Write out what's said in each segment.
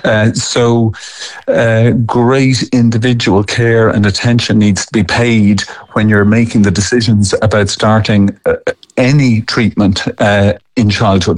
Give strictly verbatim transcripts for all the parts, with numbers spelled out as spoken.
Uh, so uh, great individual care and attention needs to be paid when you're making the decisions about starting uh, any treatment uh, in childhood.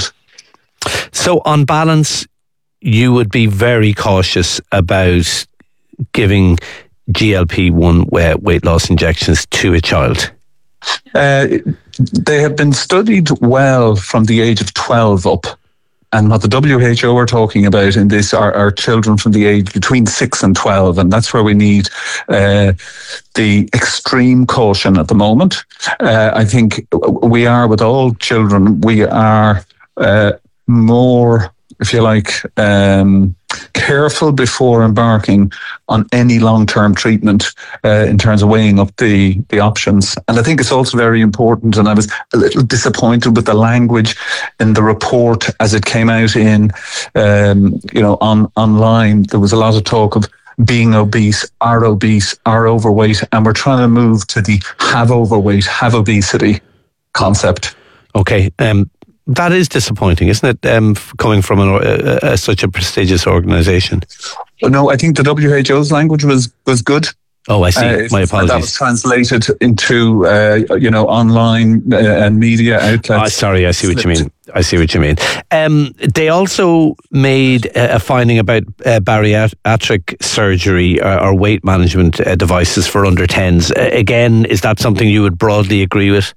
So on balance, you would be very cautious about giving G L P one weight loss injections to a child? Uh, they have been studied well from the age of twelve up. And what the W H O are talking about in this are, are children from the age between six and twelve. And that's where we need uh, the extreme caution at the moment. Uh, I think we are, with all children, we are uh, more, if you like, um, careful before embarking on any long-term treatment uh, in terms of weighing up the, the options. And I think it's also very important, and I was a little disappointed with the language in the report as it came out in, um, you know, on online. There was a lot of talk of being obese, are obese, are overweight, and we're trying to move to the have overweight, have obesity concept. Okay, um, that is disappointing, isn't it, um, coming from an, uh, uh, such a prestigious organisation? No, I think the W H O's language was, was good. Oh, I see. Uh, My apologies. That was translated into, uh, you know, online uh, and media outlets. Oh, sorry, I see what you mean. I see what you mean. Um, they also made a finding about uh, bariatric surgery or, or weight management uh, devices for under tens. Uh, again, is that something you would broadly agree with?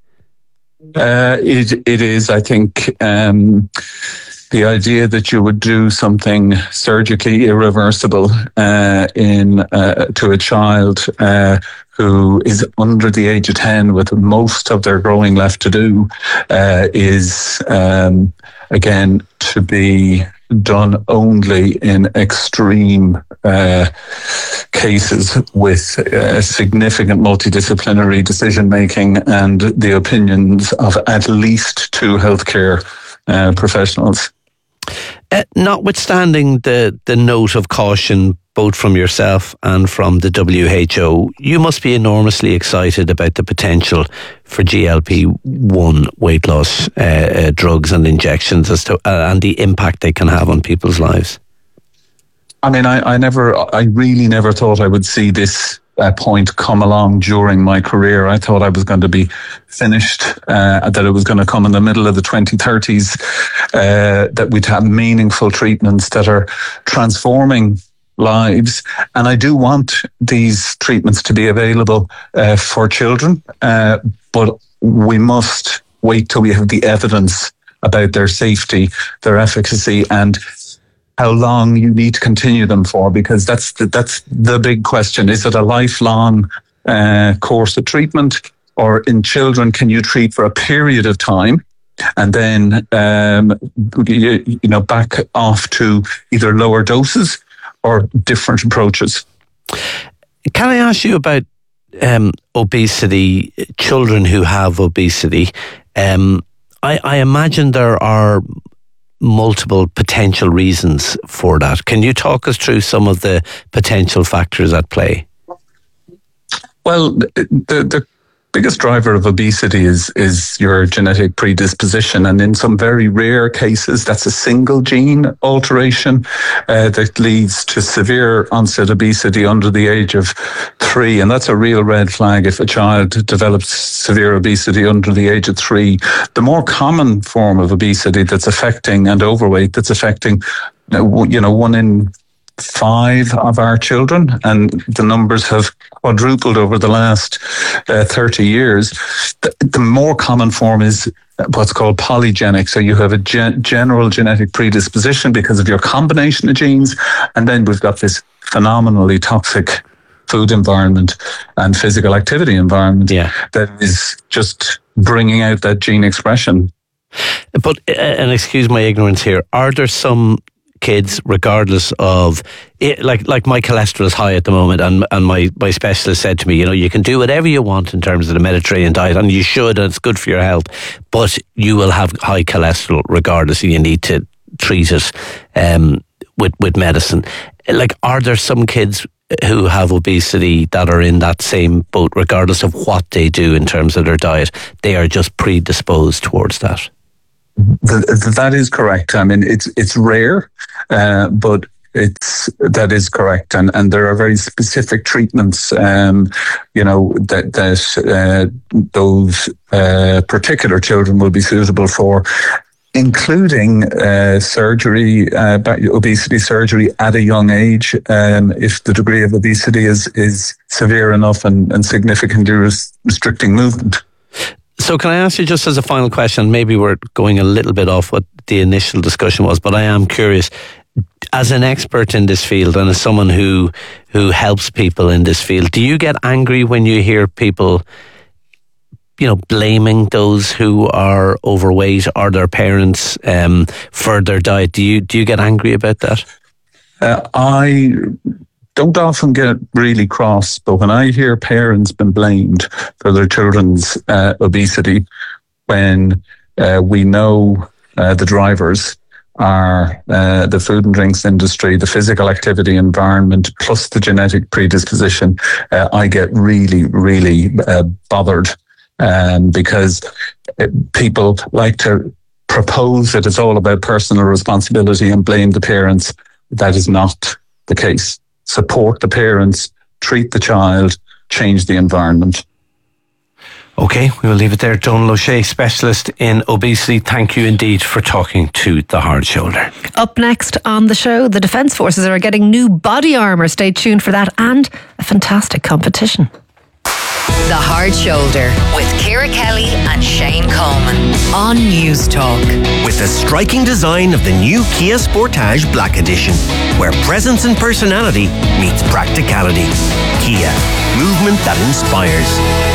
Uh, it it is. I think um, the idea that you would do something surgically irreversible uh, in uh, to a child uh, who is under the age of ten, with most of their growing left to do, uh, is um, again to be done only in extreme uh, cases with uh, significant multidisciplinary decision making and the opinions of at least two healthcare uh, professionals. Uh, notwithstanding the, the note of caution both from yourself and from the W H O, you must be enormously excited about the potential for G L P one weight loss uh, uh, drugs and injections as to, uh, and the impact they can have on people's lives. I mean, I, I never, I really never thought I would see this uh, point come along during my career. I thought I was going to be finished, uh, that it was going to come in the middle of the twenty thirties, uh, that we'd have meaningful treatments that are transforming lives. And I do want these treatments to be available uh, for children, uh, but we must wait till we have the evidence about their safety, their efficacy, and how long you need to continue them for, because that's the, that's the big question. Is it a lifelong uh, course of treatment, or in children, can you treat for a period of time and then um, you, you know back off to either lower doses or different approaches? Can I ask you about um, obesity, children who have obesity? Um, I, I imagine there are multiple potential reasons for that. Can you talk us through some of the potential factors at play? Well, the the biggest driver of obesity is is your genetic predisposition, and in some very rare cases, that's a single gene alteration uh, that leads to severe onset obesity under the age of three, and that's a real red flag if a child develops severe obesity under the age of three. The more common form of obesity that's affecting, and overweight that's affecting, you know, one in five of our children, and the numbers have quadrupled over the last uh, thirty years. The, the more common form is what's called polygenic. So you have a gen- general genetic predisposition because of your combination of genes, and then we've got this phenomenally toxic food environment and physical activity environment yeah. that is just bringing out that gene expression. But, uh, and excuse my ignorance here, are there some kids, regardless of it, like like my cholesterol is high at the moment, and and my my specialist said to me, you know, you can do whatever you want in terms of the Mediterranean diet, and you should, and it's good for your health, but you will have high cholesterol regardless, and you need to treat it um, with with medicine. Like, are there some kids who have obesity that are in that same boat, regardless of what they do in terms of their diet? They are just predisposed towards that. That is correct. I mean, it's it's rare, uh, but it's that is correct, and and there are very specific treatments, um, you know, that that uh, those uh, particular children will be suitable for, including uh, surgery, uh, obesity surgery at a young age, um, if the degree of obesity is is severe enough and, and significantly res- restricting movement. So can I ask you, just as a final question, maybe we're going a little bit off what the initial discussion was, but I am curious, as an expert in this field and as someone who who helps people in this field, do you get angry when you hear people, you know, blaming those who are overweight or their parents um, for their diet? Do you do you get angry about that? Uh, I don't often get really cross, but when I hear parents been blamed for their children's uh, obesity, when uh, we know uh, the drivers are uh, the food and drinks industry, the physical activity environment, plus the genetic predisposition, uh, I get really, really uh, bothered. Um, because people like to propose that it's all about personal responsibility and blame the parents. That is not the case. Support the parents, treat the child, change the environment. Okay, we will leave it there. Donal O'Shea, specialist in obesity, thank you indeed for talking to The Hard Shoulder. Up next on the show, the Defence Forces are getting new body armour. Stay tuned for that, and a fantastic competition. The Hard Shoulder with Ciara Kelly and Shane Coleman on News Talk. With the striking design of the new Kia Sportage Black Edition, where presence and personality meets practicality. Kia, movement that inspires.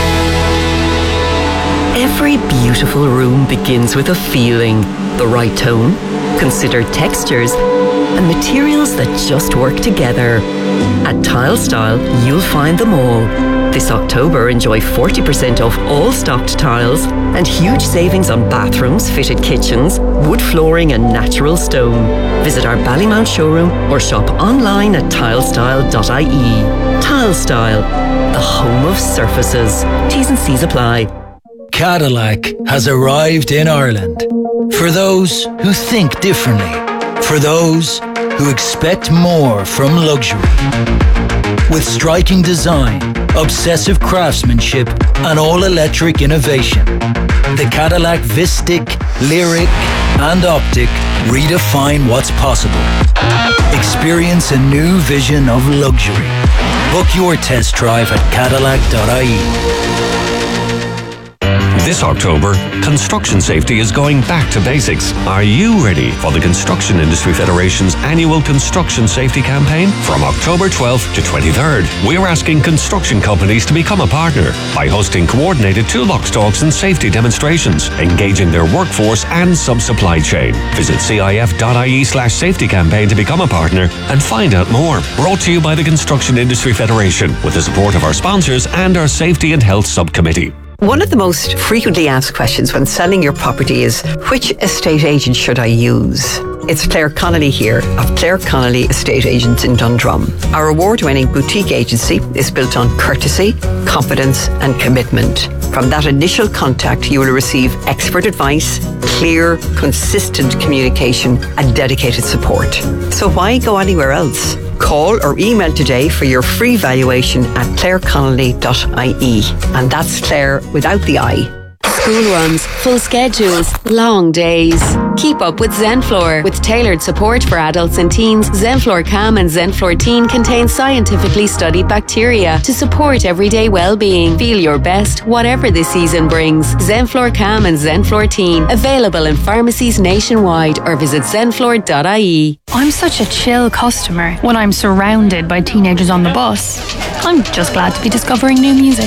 Every beautiful room begins with a feeling, the right tone, considered textures, and materials that just work together. At Tile Style, you'll find them all. This October, enjoy forty percent off all stocked tiles and huge savings on bathrooms, fitted kitchens, wood flooring and natural stone. Visit our Ballymount showroom or shop online at tilestyle dot I E. Tile Style, the home of surfaces. T's and C's apply. Cadillac has arrived in Ireland. For those who think differently. For those who expect more from luxury. With striking design, obsessive craftsmanship, and all-electric innovation, the Cadillac Vistic, Lyric, and Optic redefine what's possible. Experience a new vision of luxury. Book your test drive at cadillac dot I E. This October, construction safety is going back to basics. Are you ready for the Construction Industry Federation's annual construction safety campaign? From October twelfth to twenty-third, we're asking construction companies to become a partner by hosting coordinated toolbox talks and safety demonstrations, engaging their workforce and sub-supply chain. Visit C I F dot I E slash safety campaign to become a partner and find out more. Brought to you by the Construction Industry Federation with the support of our sponsors and our Safety and Health Subcommittee. One of the most frequently asked questions when selling your property is, which estate agent should I use? It's Claire Connolly here of Claire Connolly Estate Agents in Dundrum. Our award-winning boutique agency is built on courtesy, confidence and commitment. From that initial contact, you will receive expert advice, clear, consistent communication and dedicated support. So why go anywhere else? Call or email today for your free valuation at claire connolly dot I E. And that's Claire without the I. School runs, full schedules, long days. Keep up with Zenflor. With tailored support for adults and teens, Zenflor Calm and Zenflor Teen contain scientifically studied bacteria to support everyday well-being. Feel your best, whatever the season brings. Zenflor Calm and Zenflor Teen. Available in pharmacies nationwide or visit zenflor dot I E. I'm such a chill customer when I'm surrounded by teenagers on the bus. I'm just glad to be discovering new music.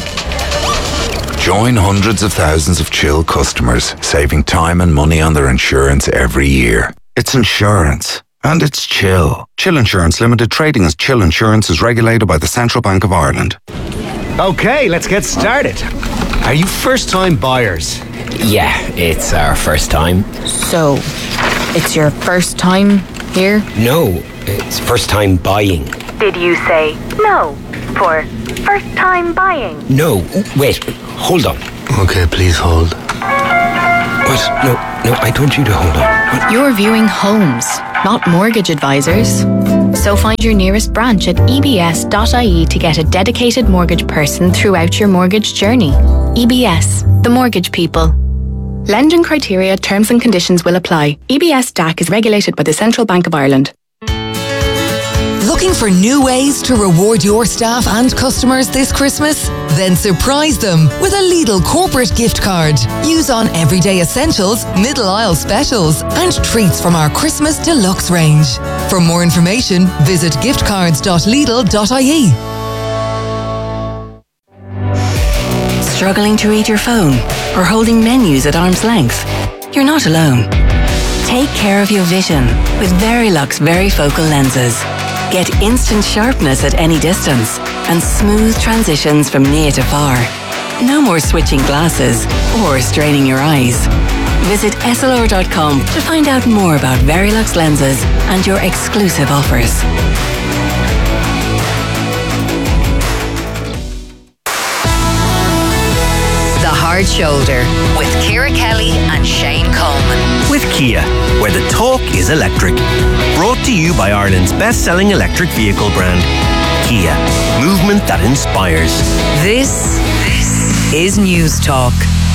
Join hundreds of thousands of Chill customers, saving time and money on their insurance every year. It's insurance. And it's Chill. Chill Insurance Limited, trading as Chill Insurance, is regulated by the Central Bank of Ireland. Okay, let's get started. Are you first-time buyers? Yeah, it's our first time. So, it's your first time here? No, it's first time buying. Did you say no for first time buying? No, wait, hold on. Okay, please hold. What? No, no, I told you to hold on. What? You're viewing homes, not mortgage advisors. So find your nearest branch at e b s dot i e to get a dedicated mortgage person throughout your mortgage journey. E B S, the mortgage people. Lending criteria, terms and conditions will apply. E B S D A C is regulated by the Central Bank of Ireland. Looking for new ways to reward your staff and customers this Christmas? Then surprise them with a Lidl corporate gift card. Use on everyday essentials, middle aisle specials, and treats from our Christmas deluxe range. For more information, visit giftcards dot lidl dot i e. Struggling to read your phone or holding menus at arm's length? You're not alone. Take care of your vision with Verilux Varifocal lenses. Get instant sharpness at any distance and smooth transitions from near to far. No more switching glasses or straining your eyes. Visit S L R dot com to find out more about Verilux lenses and your exclusive offers. The Hard Shoulder with Ciara Kelly and Shane Coleman. With Kia, where the talk is electric. Brought to you by Ireland's best-selling electric vehicle brand, Kia. Movement that inspires. This, this is News Talk.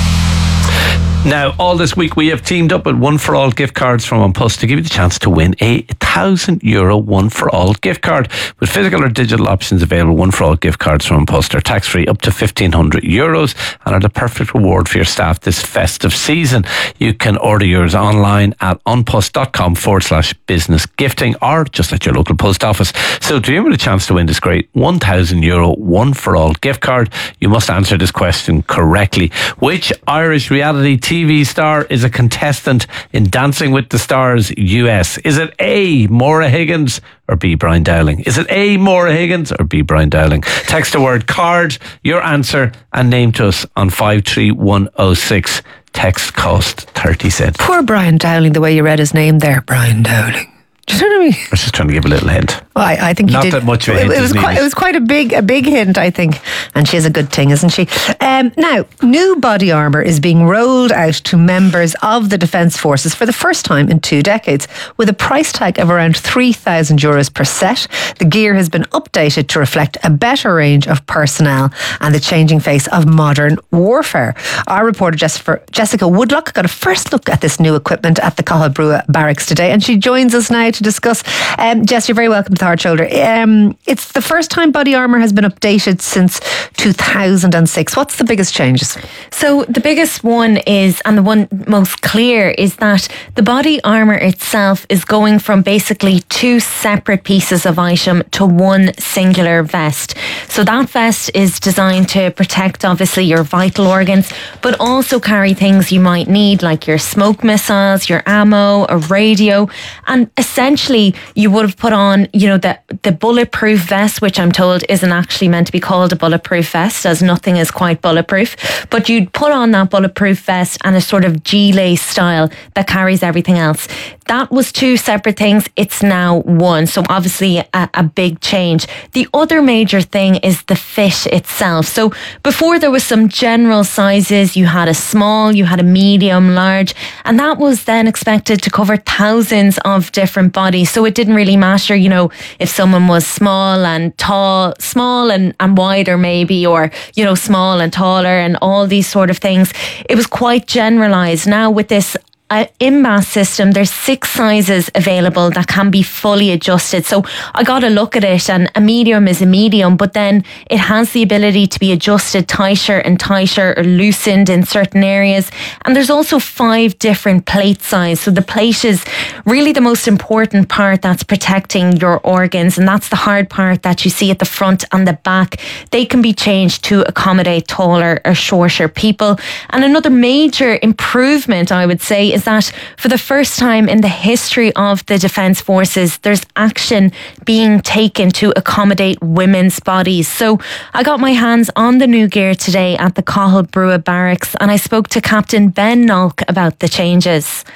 Now, all this week we have teamed up with One For All gift cards from An Post to give you the chance to win a one thousand euro One For All gift card. With physical or digital options available, One For All gift cards from An Post are tax-free up to fifteen hundred euros and are the perfect reward for your staff this festive season. You can order yours online at onpost.com forward slash business gifting or just at your local post office. So to give you a chance to win this great one thousand euro One For All gift card, you must answer this question correctly. Which Irish reality T V star is a contestant in Dancing with the Stars U S? Is it A, Maura Higgins, or B, Brian Dowling? Is it A, Maura Higgins, or B, Brian Dowling? Text the word card, your answer, and name to us on five three one oh six. Text cost thirty cents. Poor Brian Dowling, the way you read his name there, Brian Dowling. Do you know what I mean? I was just trying to give a little hint. Well, I, I think you Not did. that much of a it, hint it was is quite. needed. It was quite a big, a big hint, I think. And she's a good thing, isn't she? Um, now, new body armour is being rolled out to members of the Defence Forces for the first time in two decades, with a price tag of around three thousand euros per set. The gear has been updated to reflect a better range of personnel and the changing face of modern warfare. Our reporter Jessica, Jessica Woodlock got a first look at this new equipment at the Cathal Brugha barracks today, and she joins us now to discuss. Um, Jess, you're very welcome to the Hard Shoulder. Um, it's the first time body armour has been updated since two thousand six. What's the biggest changes? So the biggest one is, and the one most clear, is that the body armour itself is going from basically two separate pieces of item to one singular vest. So that vest is designed to protect obviously your vital organs, but also carry things you might need like your smoke missiles, your ammo, a radio, and essentially you would have put on, you know, the the bulletproof vest, which I'm told isn't actually meant to be called a bulletproof vest, as nothing is quite bulletproof. But you'd put on that bulletproof vest and a sort of G-lace style that carries everything else. That was two separate things. It's now one. So obviously a, a big change. The other major thing is the fit itself. So before there was some general sizes. You had a small, you had a medium, large, and that was then expected to cover thousands of different bodies. So it didn't really matter, you know, if someone was small and tall, small and, and wider maybe, or, you know, small and taller and all these sort of things. It was quite generalised. Now with this Uh, I M B A S system, there's six sizes available that can be fully adjusted. So I got a look at it, and a medium is a medium, but then it has the ability to be adjusted tighter and tighter or loosened in certain areas. And there's also five different plate size. So the plate is really the most important part that's protecting your organs, and that's the hard part that you see at the front and the back. They can be changed to accommodate taller or shorter people. And another major improvement, I would say, is that for the first time in the history of the Defence Forces, there's action being taken to accommodate women's bodies. So I got my hands on the new gear today at the Cathal Brugha barracks, and I spoke to Captain Ben Nolk about the changes.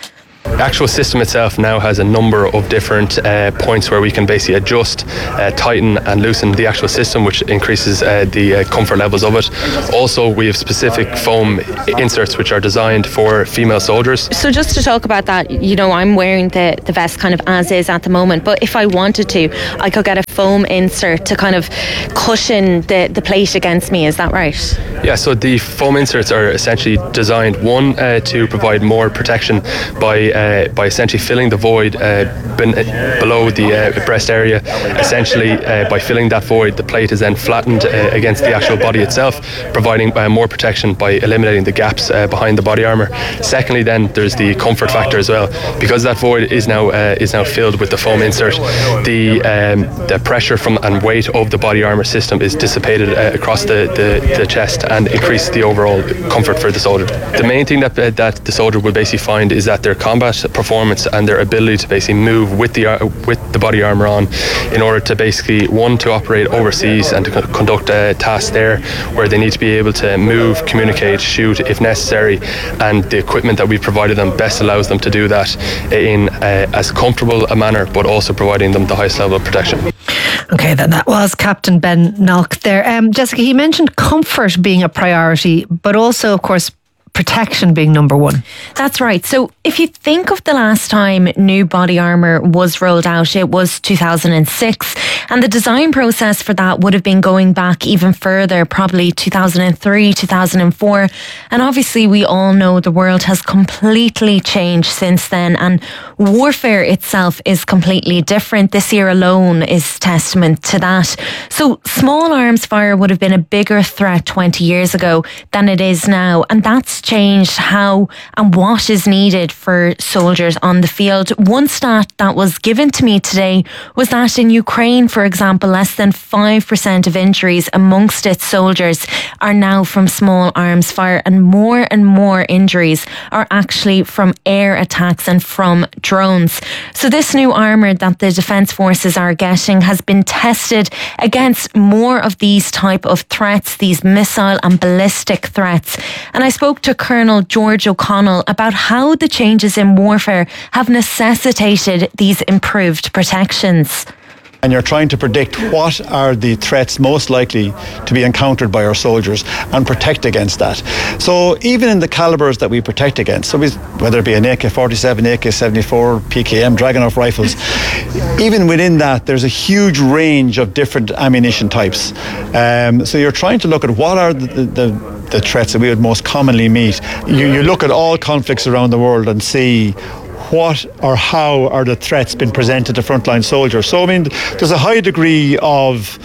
The actual system itself now has a number of different uh, points where we can basically adjust, uh, tighten and loosen the actual system, which increases uh, the uh, comfort levels of it. Also, we have specific foam inserts which are designed for female soldiers. So just to talk about that, you know, I'm wearing the, the vest kind of as is at the moment, but if I wanted to, I could get a foam insert to kind of cushion the, the plate against me, is that right? Yeah, so the foam inserts are essentially designed, one, uh, to provide more protection by uh, by essentially filling the void uh, ben- below the uh, breast area. Essentially, uh, by filling that void, the plate is then flattened uh, against the actual body itself, providing uh, more protection by eliminating the gaps uh, behind the body armour. Secondly, then, there's the comfort factor as well. Because that void is now uh, is now filled with the foam insert, the um, the pressure from and weight of the body armour system is dissipated uh, across the, the, the chest and increase the overall comfort for the soldier. The main thing that uh, that the soldier will basically find is that their combat performance and their ability to basically move with the uh, with the body armour on, in order to basically, one, to operate overseas and to co- conduct uh, tasks there where they need to be able to move, communicate, shoot if necessary, and the equipment that we provided them best allows them to do that in uh, as comfortable a manner, but also providing them the highest level of protection. Okay, then that was Captain Ben Nolk there. Um, Jessica, he mentioned comfort being a priority, but also, of course, protection being number one. That's right. So if you think of the last time new body armour was rolled out, it was two thousand six, and the design process for that would have been going back even further, probably two thousand three, two thousand four. And obviously we all know the world has completely changed since then, and warfare itself is completely different. This year alone is testament to that. So small arms fire would have been a bigger threat twenty years ago than it is now, and that's changed how and what is needed for soldiers on the field. One stat that was given to me today was that in Ukraine, for example, less than five percent of injuries amongst its soldiers are now from small arms fire, and more and more injuries are actually from air attacks and from drones. So this new armour that the Defence Forces are getting has been tested against more of these type of threats, these missile and ballistic threats. And I spoke to Colonel George O'Connell about how the changes in warfare have necessitated these improved protections. And you're trying to predict what are the threats most likely to be encountered by our soldiers and protect against that. So even in the calibers that we protect against, so we, whether it be an A K forty-seven, A K seventy-four, P K M, Dragunov rifles, even within that there's a huge range of different ammunition types. Um, so you're trying to look at what are the, the, the threats that we would most commonly meet. You, you look at all conflicts around the world and see what or how are the threats been presented to frontline soldiers. So I mean, there's a high degree of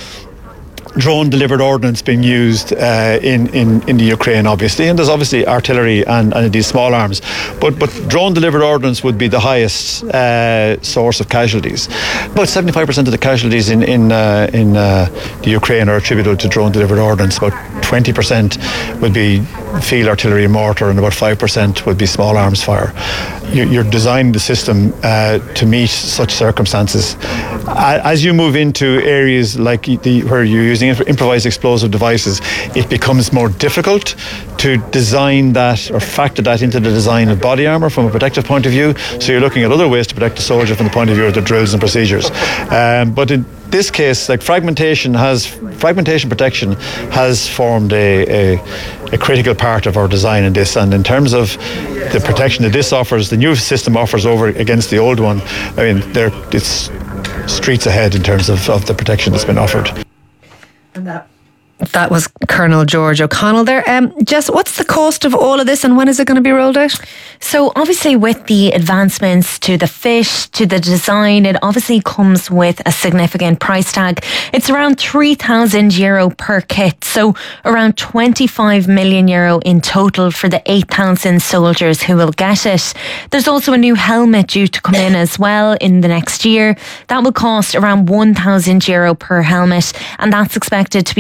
drone delivered ordnance being used uh, in, in, in the Ukraine, obviously, and there's obviously artillery and, and these small arms, but but drone delivered ordnance would be the highest uh, source of casualties. About seventy-five percent of the casualties in in, uh, in uh, the Ukraine are attributable to drone delivered ordnance. About twenty percent would be field artillery and mortar, and about five percent would be small arms fire. You, you're designing the system uh, to meet such circumstances. As you move into areas like the, where you're using improvised explosive devices, it becomes more difficult to design that or factor that into the design of body armour from a protective point of view. So you're looking at other ways to protect the soldier from the point of view of the drills and procedures. Um, but in this case, like fragmentation has fragmentation protection has formed a, a, a critical part of our design in this. And in terms of the protection that this offers, the new system offers over against the old one, I mean, there it's streets ahead in terms of, of the protection that's been offered. And that That was Colonel George O'Connell there. Um, Jess, what's the cost of all of this and when is it going to be rolled out? So obviously with the advancements to the fit, to the design, it obviously comes with a significant price tag. It's around three thousand euro per kit. So around twenty-five million euro in total for the eight thousand soldiers who will get it. There's also a new helmet due to come in as well in the next year. That will cost around one thousand euro per helmet, and that's expected to be ordered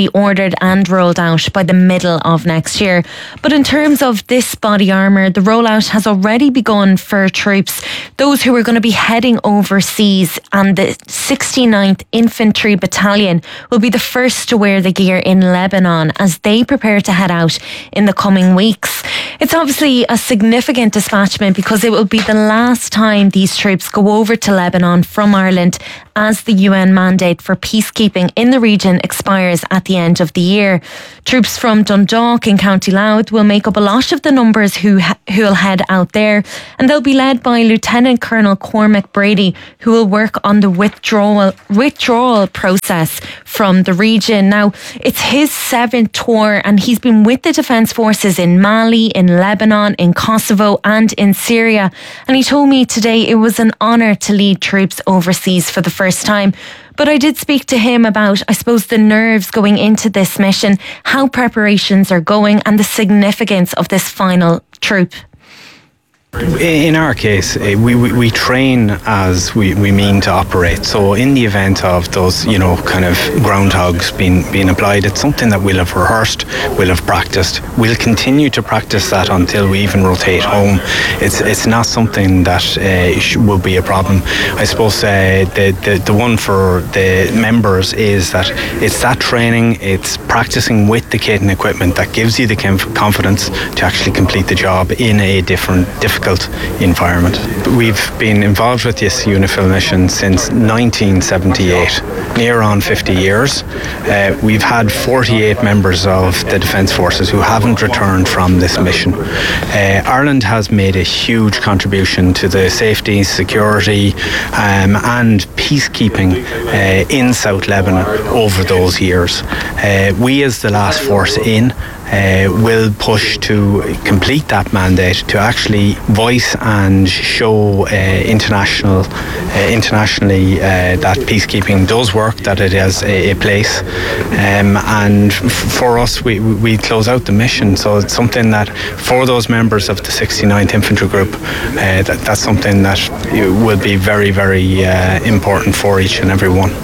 delivered and rolled out by the middle of next year. But in terms of this body armour, the rollout has already begun for troops, those who are going to be heading overseas, and the sixty-ninth Infantry Battalion will be the first to wear the gear in Lebanon as they prepare to head out in the coming weeks. It's obviously a significant dispatchment because it will be the last time these troops go over to Lebanon from Ireland as the U N mandate for peacekeeping in the region expires at the end of the year. Troops from Dundalk in County Louth will make up a lot of the numbers who ha- who will head out there, and they'll be led by Lieutenant Colonel Cormac Brady, who will work on the withdrawal withdrawal process from the region. Now, it's his seventh tour, and he's been with the Defence Forces in Mali, in Lebanon, in Kosovo and in Syria. And he told me today it was an honour to lead troops overseas for the first time. But I did speak to him about, I suppose, the nerves going into this mission, how preparations are going and the significance of this final troop. In our case, we, we, we train as we, we mean to operate. So in the event of those, you know, kind of groundhogs being being applied, it's something that we'll have rehearsed, we'll have practiced. We'll continue to practice that until we even rotate home. It's it's not something that uh, will be a problem. I suppose uh, the, the, the one for the members is that it's that training, it's practicing with the kit and equipment that gives you the confidence to actually complete the job in a different, difficult environment. We've been involved with this UNIFIL mission since nineteen seventy-eight, near on fifty years. Uh, we've had forty-eight members of the Defence Forces who haven't returned from this mission. Uh, Ireland has made a huge contribution to the safety, security um, and peacekeeping uh, in South Lebanon over those years. Uh, we as the last force in Uh, will push to complete that mandate, to actually voice and show uh, international, uh, internationally uh, that peacekeeping does work, that it has a, a place. Um, and f- for us, we, we close out the mission. So it's something that for those members of the sixty-ninth Infantry Group, uh, that, that's something that will be very, very uh, important for each and every one.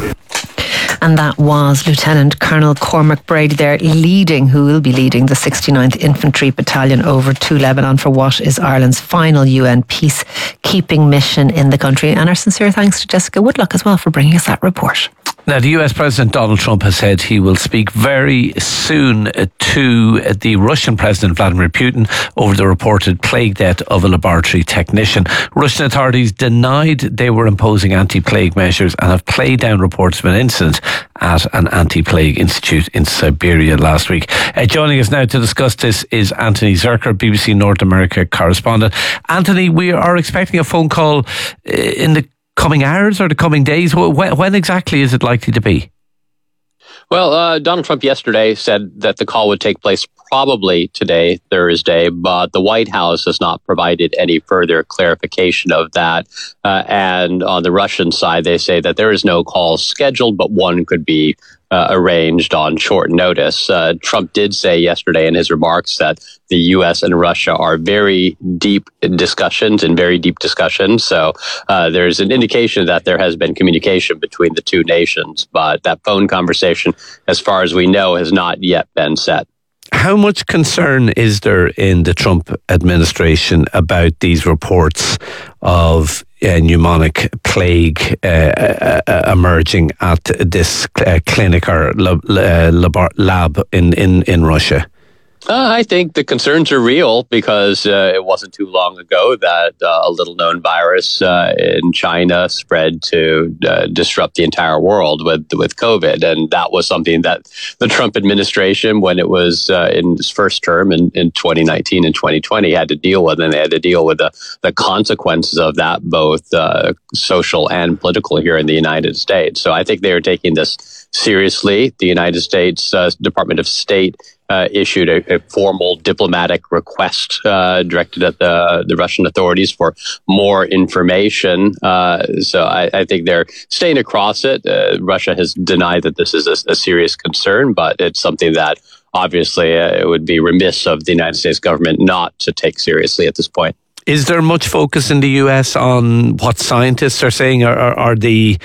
And that was Lieutenant Colonel Cormac Brady there leading, who will be leading the sixty-ninth Infantry Battalion over to Lebanon for what is Ireland's final U N peacekeeping mission in the country. And our sincere thanks to Jessica Woodlock as well for bringing us that report. Now, the U S President Donald Trump has said he will speak very soon to the Russian President Vladimir Putin over the reported plague death of a laboratory technician. Russian authorities denied they were imposing anti-plague measures and have played down reports of an incident at an anti-plague institute in Siberia last week. Uh, joining us now to discuss this is Anthony Zerker, B B C North America correspondent. Anthony, we are expecting a phone call in the coming hours or the coming days. When, when exactly is it likely to be? Well, uh, Donald Trump yesterday said that the call would take place probably today, Thursday, but the White House has not provided any further clarification of that. Uh, and on the Russian side, they say that there is no call scheduled, but one could be uh, arranged on short notice. Uh, Trump did say yesterday in his remarks that the U S and Russia are very deep in discussions and very deep discussions. So uh, there's an indication that there has been communication between the two nations, but that phone conversation, as far as we know, has not yet been set. How much concern is there in the Trump administration about these reports of uh, pneumonic plague uh, uh, emerging at this uh, clinic or lab, uh, lab, lab in, in, in Russia? Uh, I think the concerns are real because uh, it wasn't too long ago that uh, a little-known virus uh, in China spread to uh, disrupt the entire world with with COVID, and that was something that the Trump administration, when it was uh, in its first term in, in twenty nineteen and twenty twenty, had to deal with, and they had to deal with the, the consequences of that, both uh, social and political here in the United States. So I think they are taking this seriously. The United States uh, Department of State Uh, issued a, a formal diplomatic request uh, directed at the, the Russian authorities for more information. Uh, so I, I think they're staying across it. Uh, Russia has denied that this is a, a serious concern, but it's something that obviously uh, it would be remiss of the United States government not to take seriously at this point. Is there much focus in the U S on what scientists are saying? Are, are, are the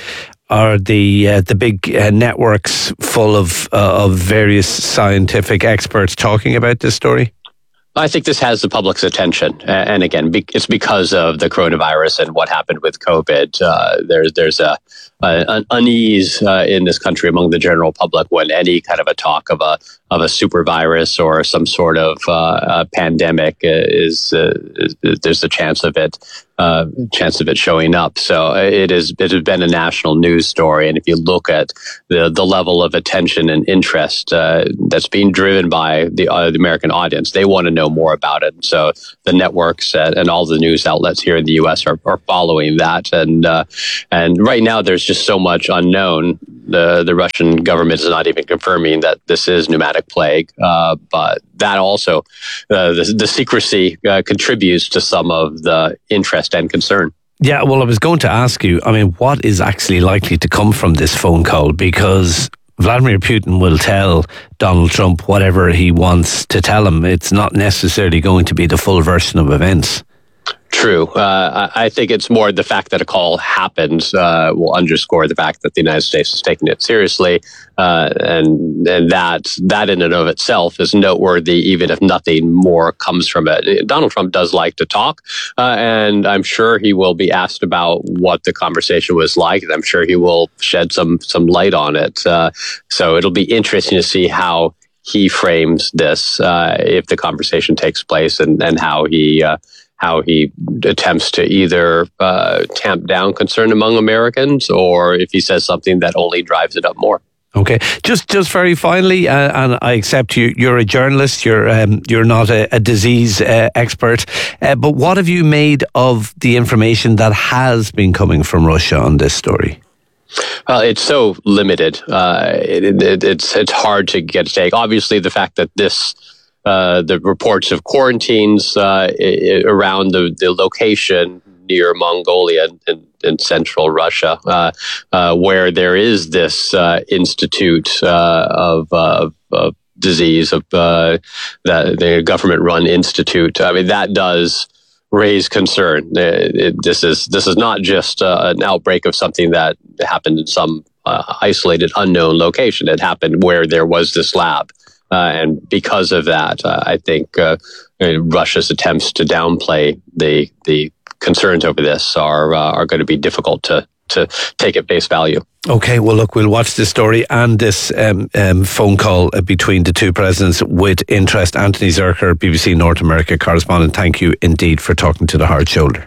are the uh, the big uh, networks full of uh, of various scientific experts talking about this story? I think this has the public's attention, and again, it's because of the coronavirus and what happened with COVID. Uh, there's there's a, a an unease uh, in this country among the general public when any kind of a talk of a of a super virus or some sort of uh, a pandemic is, uh, is, is there's a chance of it uh, chance of it showing up. So it is it has been a national news story, and if you look at the the level of attention and interest uh, that's being driven by the, uh, the American audience, they want to know more about it. So the networks and, and all the news outlets here in the U S are, are following that, and uh, and right now there's just so much unknown. The the Russian government is not even confirming that this is pneumatic plague, uh, but that also uh, the, the secrecy uh, contributes to some of the interest and concern. Yeah, well, I was going to ask you, I mean, what is actually likely to come from this phone call? Because Vladimir Putin will tell Donald Trump whatever he wants to tell him. It's not necessarily going to be the full version of events. True. Uh, I think it's more the fact that a call happened uh, will underscore the fact that the United States is taking it seriously, uh, and and that that in and of itself is noteworthy, even if nothing more comes from it. Donald Trump does like to talk, uh, and I'm sure he will be asked about what the conversation was like, and I'm sure he will shed some some light on it. Uh, so it'll be interesting to see how he frames this uh, if the conversation takes place, and and how he. Uh, how he attempts to either uh, tamp down concern among Americans, or if he says something that only drives it up more. Okay, just just very finally, uh, and I accept you. You're a journalist. You're um, you're not a, a disease uh, expert. Uh, but what have you made of the information that has been coming from Russia on this story? Well, it's so limited. Uh, it, it, it's it's hard to get a take. Obviously, the fact that this. Uh, the reports of quarantines uh, I- around the, the location near Mongolia and, and central Russia, uh, uh, where there is this uh, institute uh, of, uh, of disease, of uh, that the government-run institute. I mean, that does raise concern. It, it, this is this is not just uh, an outbreak of something that happened in some uh, isolated, unknown location. It happened where there was this lab. Uh, and because of that, uh, I think uh, Russia's attempts to downplay the the concerns over this are uh, are going to be difficult to to take at face value. Okay, well, look, we'll watch this story and this um, um, phone call uh, between the two presidents with interest. Anthony Zurcher, B B C North America correspondent, thank you indeed for talking to The Hard Shoulder.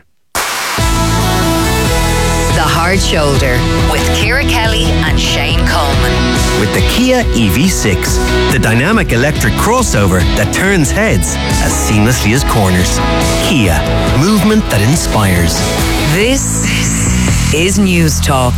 The Hard Shoulder with Ciara Kelly and Shane Coleman. With the Kia E V six, the dynamic electric crossover that turns heads as seamlessly as corners. Kia, movement that inspires. This is News Talk.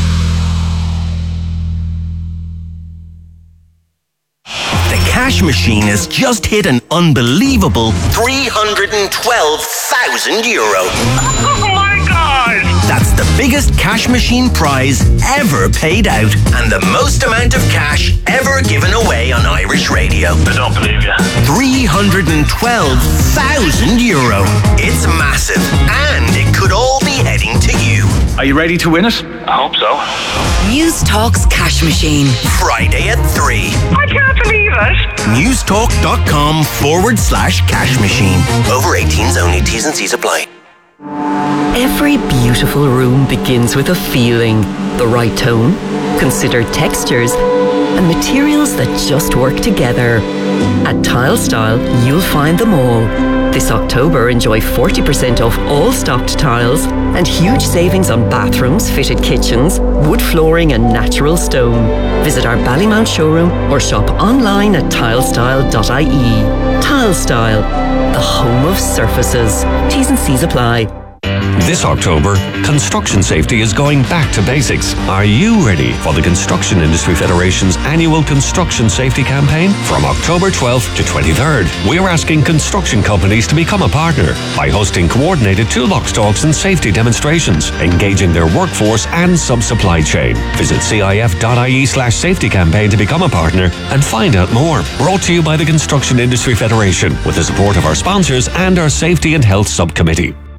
The cash machine has just hit an unbelievable three hundred twelve thousand euro. Oh my God! That's the biggest cash machine prize ever paid out and the most amount of cash ever given away on Irish radio. I don't believe you. three hundred twelve thousand euro. It's massive, and it could all be heading to you. Are you ready to win it? I hope so. News Talk's Cash Machine. Friday at three. I can't believe it. Newstalk.com forward slash cash machine. Over eighteens only. T's and C's apply. Every beautiful room begins with a feeling, the right tone, considered textures, and materials that just work together. At Tile Style, you'll find them all. This October, enjoy forty percent off all stocked tiles and huge savings on bathrooms, fitted kitchens, wood flooring and natural stone. Visit our Ballymount showroom or shop online at tilestyle dot I E. Tile Style, the home of surfaces. T's and C's apply. This October, construction safety is going back to basics. Are you ready for the Construction Industry Federation's annual construction safety campaign? From October twelfth to twenty-third, we're asking construction companies to become a partner by hosting coordinated toolbox talks and safety demonstrations, engaging their workforce and sub-supply chain. Visit cif.ie slash safety campaign to become a partner and find out more. Brought to you by the Construction Industry Federation with the support of our sponsors and our Safety and Health Subcommittee.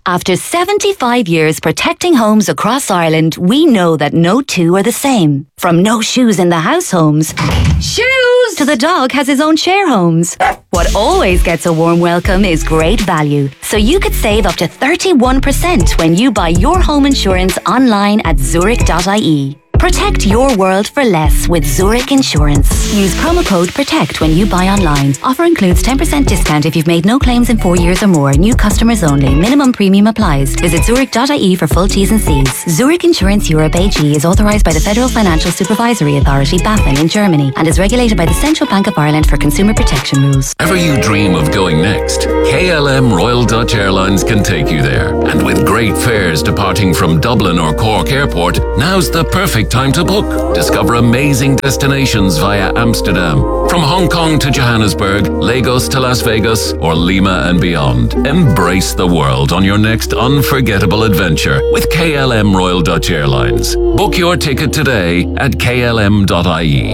After seventy-five years protecting homes across Ireland, we know that no two are the same. From no shoes in the house homes, shoes, to the dog has his own share homes. What always gets a warm welcome is great value. So you could save up to thirty-one percent when you buy your home insurance online at zurich dot I E. Protect your world for less with Zurich Insurance. Use promo code PROTECT when you buy online. Offer includes ten percent discount if you've made no claims in four years or more. New customers only. Minimum premium applies. Visit zurich dot I E for full T's and C's. Zurich Insurance Europe A G is authorised by the Federal Financial Supervisory Authority, BaFin, in Germany and is regulated by the Central Bank of Ireland for consumer protection rules. Ever you dream of going next? K L M Royal Dutch Airlines can take you there. And with great fares departing from Dublin or Cork Airport, now's the perfect time to book. Discover amazing destinations via Amsterdam. From Hong Kong to Johannesburg, Lagos to Las Vegas, or Lima and beyond. Embrace the world on your next unforgettable adventure with K L M Royal Dutch Airlines. Book your ticket today at K L M dot I E.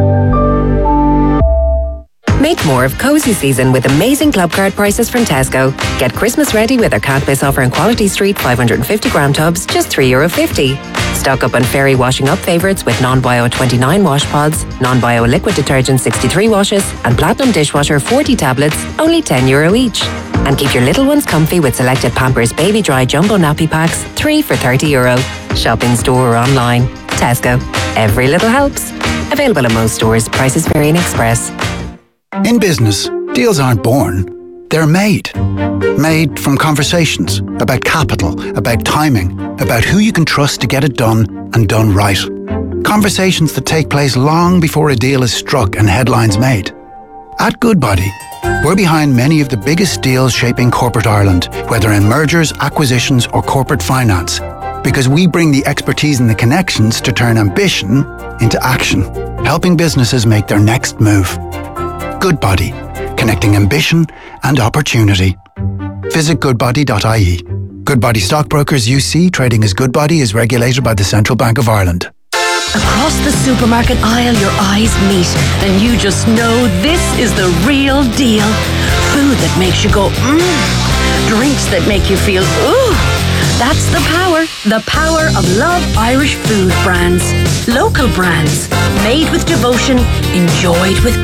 Make more of cozy season with amazing club card prices from Tesco. Get Christmas ready with our Can't Miss offer in Quality Street five hundred fifty gram tubs, just three euro fifty. Stock up on Fairy washing up favourites with non-bio twenty-nine wash pods, non-bio liquid detergent sixty-three washes, and Platinum dishwasher forty tablets, only ten euro each. And keep your little ones comfy with selected Pampers Baby Dry Jumbo Nappy Packs, three for thirty euro. Shop in store or online. Tesco. Every little helps. Available in most stores. Prices vary in Express. In business, deals aren't born, they're made. Made from conversations about capital, about timing, about who you can trust to get it done and done right. Conversations that take place long before a deal is struck and headlines made. At Goodbody, we're behind many of the biggest deals shaping corporate Ireland, whether in mergers, acquisitions or corporate finance, because we bring the expertise and the connections to turn ambition into action, helping businesses make their next move. Goodbody, connecting ambition and opportunity. Visit goodbody dot I E. Goodbody Stockbrokers U C, trading as Goodbody, is regulated by the Central Bank of Ireland. Across the supermarket aisle, your eyes meet, and you just know this is the real deal. Food that makes you go, mmm. Drinks that make you feel, ooh. That's the power, the power of Love Irish Food brands. Local brands, made with devotion, enjoyed with